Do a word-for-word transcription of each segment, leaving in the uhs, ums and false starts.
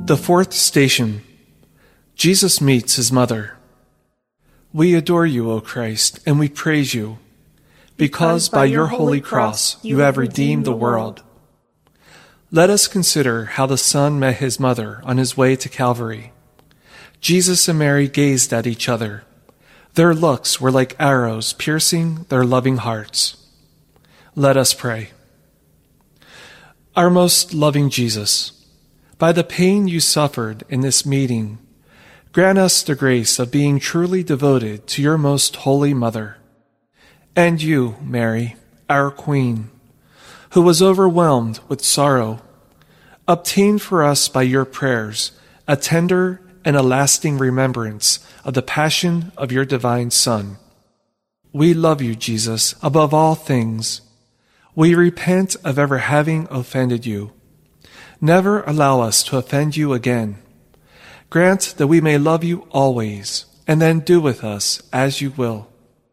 The fourth station. Jesus meets his mother. We adore you, O Christ, and we praise you, because by your holy cross you have redeemed the world. Let us consider how the Son met his mother on his way to Calvary. Jesus and Mary gazed at each other. Their looks were like arrows piercing their loving hearts. Let us pray. Our most loving Jesus, by the pain you suffered in this meeting, grant us the grace of being truly devoted to your most holy mother. And you, Mary, our Queen, who was overwhelmed with sorrow, obtain for us by your prayers a tender and a lasting remembrance of the passion of your divine Son. We love you, Jesus, above all things. We repent of ever having offended you. Never allow us to offend you again. Grant that we may love you always, and then do with us as you will.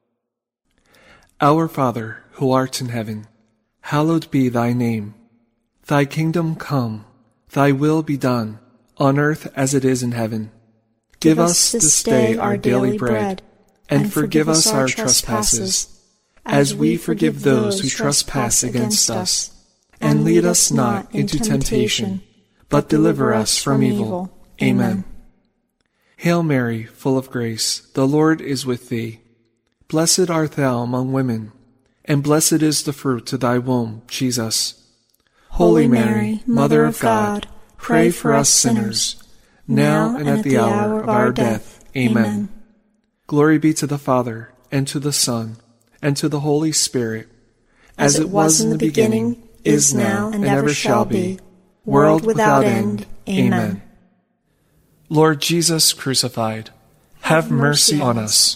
Our Father, who art in heaven, hallowed be thy name. Thy kingdom come, thy will be done, on earth as it is in heaven. Give us this day our daily bread, and forgive us our trespasses, as we forgive those who trespass against us. And lead us not into temptation, but deliver us from evil. Amen. Hail Mary, full of grace, the Lord is with thee. Blessed art thou among women, and blessed is the fruit of thy womb, Jesus. Holy Mary, Mother of God, pray for us sinners, now and at the hour of our death. Amen. Glory be to the Father, and to the Son, and to the Holy Spirit, as it was in the beginning, is now, and ever shall be, world without end. Amen. Lord Jesus crucified, have mercy on us.